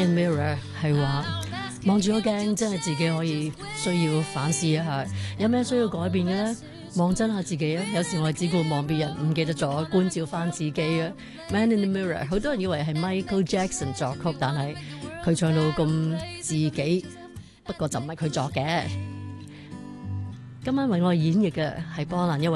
in the Mirror 係話望住個鏡，真係自己可以需要反思一下，有咩需要改變嘅咧？望真下自己啊！有時我係只顧望別人，唔記得咗觀照翻自己啊。Man in the Mirror， 好多人以為係 Michael Jackson 作曲，但係佢唱到咁自己，不過就唔係佢作嘅。今晚為我演繹嘅係波蘭一位